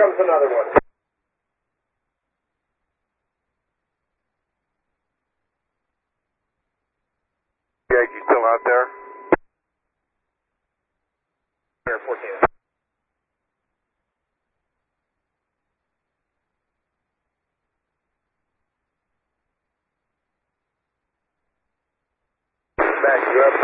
comes another one. Yankee still out there? Air 14. Back you up.